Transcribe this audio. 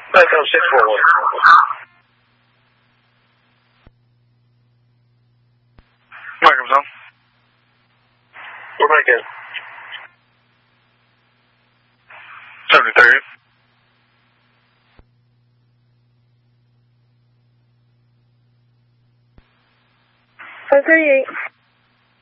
Welcome 641. Microphone on. We're making 73rd. $538.